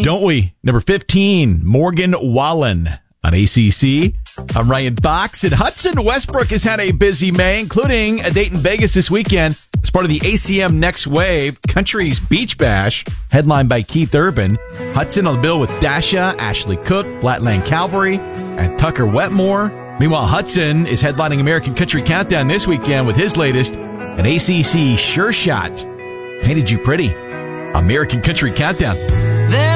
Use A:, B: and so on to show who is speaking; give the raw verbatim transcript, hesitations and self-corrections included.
A: Don't we? Number fifteen, Morgan Wallen on A C C. I'm Ryan Fox. And Hudson Westbrook has had a busy May, including a date in Vegas this weekend as part of the A C M Next Wave Country's Beach Bash, headlined by Keith Urban. Hudson on the bill with Dasha, Ashley Cook, Flatland Cavalry, and Tucker Wetmore. Meanwhile, Hudson is headlining American Country Countdown this weekend with his latest, an A C C Sure Shot. Painted You Pretty. American Country Countdown.